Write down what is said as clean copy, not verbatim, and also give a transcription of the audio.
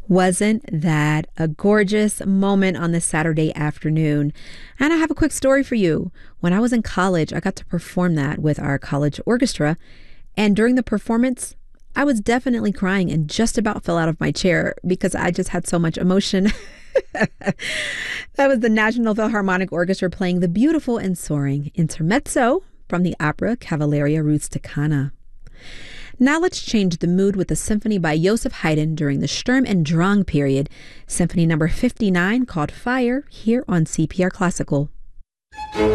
Wasn't that a gorgeous moment on this Saturday afternoon? And I have a quick story for you. When I was in college, I got to perform that with our college orchestra. And during the performance, I was definitely crying and just about fell out of my chair because I just had so much emotion. That was the National Philharmonic Orchestra playing the beautiful and soaring Intermezzo from the opera Cavalleria Rusticana. Now let's change the mood with a symphony by Joseph Haydn during the Sturm and Drang period, Symphony number 59 called Fire, here on CPR Classical.